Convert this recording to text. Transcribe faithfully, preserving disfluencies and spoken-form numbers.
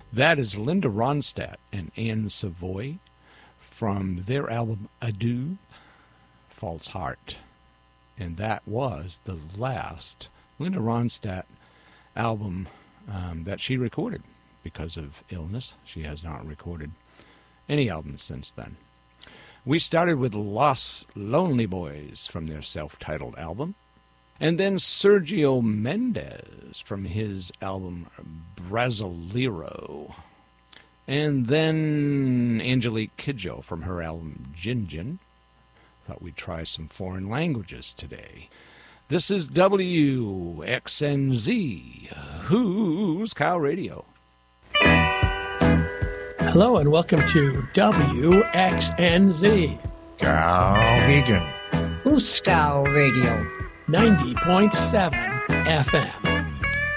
That is Linda Ronstadt and Anne Savoy from their album Adieu, False Heart. And that was the last Linda Ronstadt album um, that she recorded because of illness. She has not recorded any albums since then. We started with Los Lonely Boys from their self-titled album. And then Sergio Mendes from his album Brasilero. And then Angelique Kidjo from her album Gin Gin. Thought we'd try some foreign languages today. This is W X N Z, Who's Cow Radio. Hello and welcome to W X N Z. Cow Vegan. Who's Cow Radio. ninety point seven F M.